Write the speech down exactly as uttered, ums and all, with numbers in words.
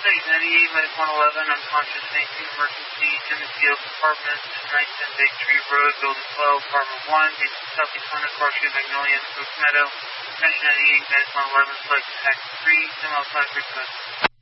State ninety-eight, Medic one eleven, unconscious, nineteen, emergency, Simmons Field Apartments, nine ten Big Tree Road, Building twelve, Apartment one, Southeast one, Cartier, Magnolia, Spruce Meadow, nineteen ninety-eight, Medic one eleven, select taxi three, ten miles five, request.